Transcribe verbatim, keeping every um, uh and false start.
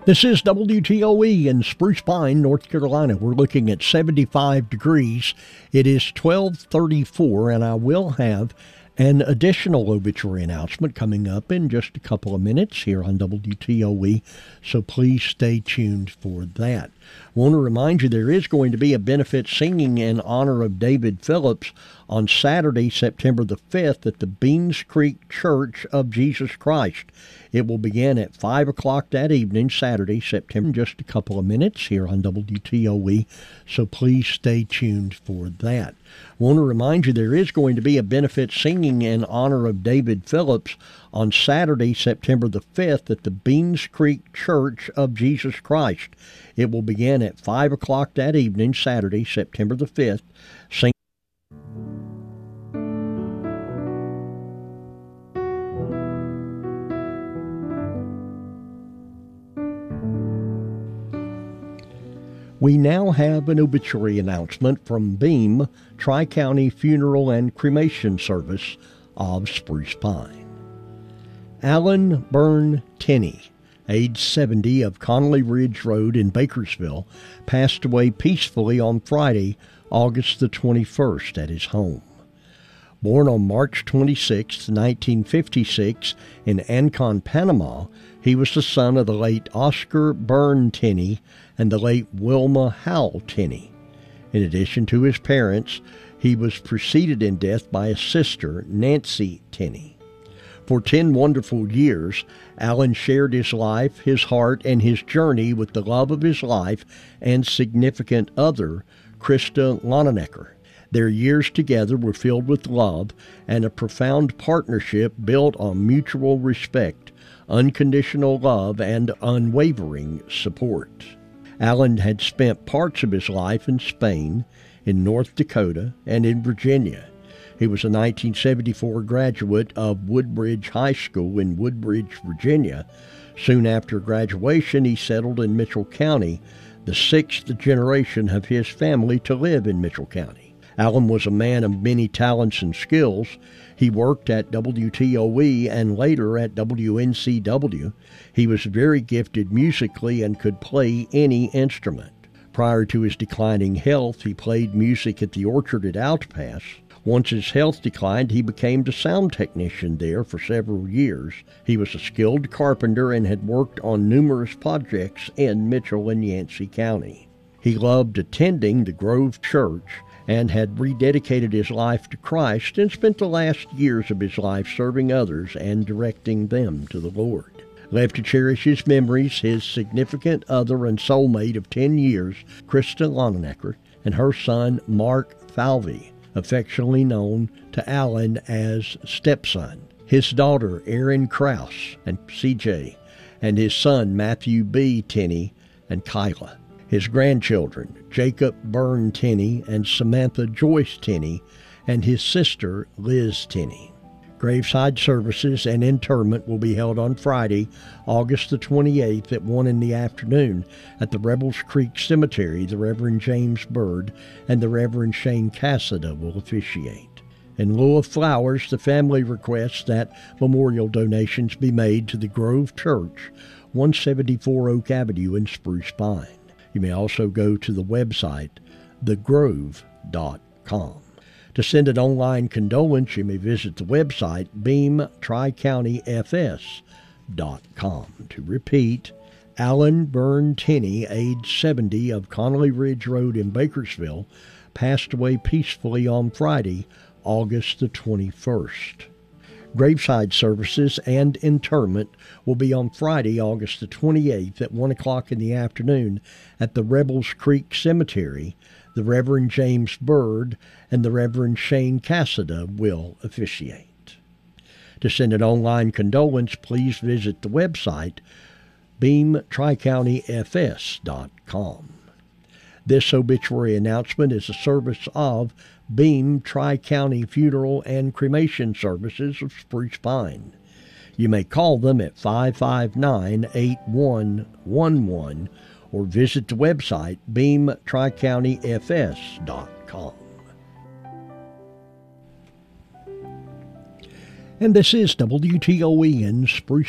This is W T O E in Spruce Pine, North Carolina. We're looking at seventy-five degrees. It is twelve thirty-four, and I will have an additional obituary announcement coming up in just a couple of minutes here on W T O E, so please stay tuned for that. I want to remind you there is going to be a benefit singing in honor of David Phillips on Saturday, September the fifth at the Beans Creek Church of Jesus Christ. It will begin at five o'clock that evening, Saturday, September, in just a couple of minutes here on W T O E, so please stay tuned for that. I want to remind you there is going to be a benefit singing in honor of David Phillips on Saturday, September the fifth at the Beans Creek Church of Jesus Christ. It will begin at five o'clock that evening, Saturday, September the fifth. Sing We now have an obituary announcement from Beam, Tri-County Funeral and Cremation Service of Spruce Pine. Alan Byrne Tenney, age seventy, of Connolly Ridge Road in Bakersville, passed away peacefully on Friday, August the twenty-first, at his home. Born on March twenty-sixth, nineteen fifty-six, in Ancon, Panama, he was the son of the late Oscar Byrne Tenney and the late Wilma Howell Tenney. In addition to his parents, he was preceded in death by his sister, Nancy Tenney. For ten wonderful years, Alan shared his life, his heart, and his journey with the love of his life and significant other, Krista Lonnenecker. Their years together were filled with love and a profound partnership built on mutual respect, unconditional love, and unwavering support. Alan had spent parts of his life in Spain, in North Dakota, and in Virginia. He was a nineteen seventy-four graduate of Woodbridge High School in Woodbridge, Virginia. Soon after graduation, he settled in Mitchell County, the sixth generation of his family to live in Mitchell County. Alan was a man of many talents and skills. He worked at W T O E and later at W N C W. He was very gifted musically and could play any instrument. Prior to his declining health, he played music at the Orchard at Outpass. Once his health declined, he became the sound technician there for several years. He was a skilled carpenter and had worked on numerous projects in Mitchell and Yancey County. He loved attending the Grove Church and had rededicated his life to Christ and spent the last years of his life serving others and directing them to the Lord. Left to cherish his memories, his significant other and soulmate of ten years, Krista Lonnenecker, and her son, Mark Falvey, affectionately known to Alan as Stepson, his daughter, Erin Krause, and C J, and his son, Matthew B. Tenney, and Kyla. His grandchildren, Jacob Byrne Tenney and Samantha Joyce Tenney, and his sister, Liz Tenney. Graveside services and interment will be held on Friday, August the twenty-eighth at one in the afternoon at the Rebels Creek Cemetery. The Reverend James Bird and the Reverend Shane Cassada will officiate. In lieu of flowers, the family requests that memorial donations be made to the Grove Church, one seventy-four Oak Avenue in Spruce Pine. You may also go to the website, the grove dot com. To send an online condolence, you may visit the website, beam tri county f s dot com. To repeat, Alan Byrne Tenney, age seventy, of Connolly Ridge Road in Bakersville, passed away peacefully on Friday, August the twenty-first. Graveside services and interment will be on Friday, August the twenty-eighth at one o'clock in the afternoon at the Rebels Creek Cemetery. The Reverend James Bird and the Reverend Shane Cassada will officiate. To send an online condolence, please visit the website, beam tri county f s dot com. This obituary announcement is a service of Beam Tri-County Funeral and Cremation Services of Spruce Pine. You may call them at five five nine, eight one one one or visit the website, beam tri county f s dot com. And this is W T O E in Spruce